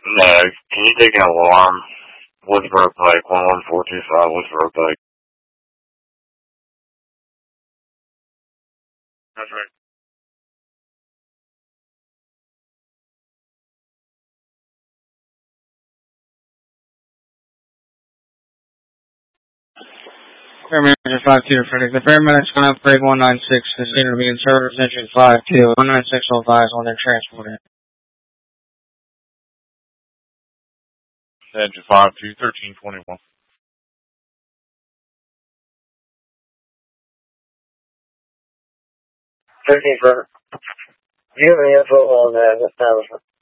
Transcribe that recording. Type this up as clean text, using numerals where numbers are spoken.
No, can you take an alarm? Woodsboro Pike, 11425 Woodsboro Pike. That's right. Fair Manager 52 to Frederick. The paramedics going up grade 196 is going to be in service engine 52. 19605 is when they're transported. Engine 52, 1321. 13 for. Do you have any info on that establishment?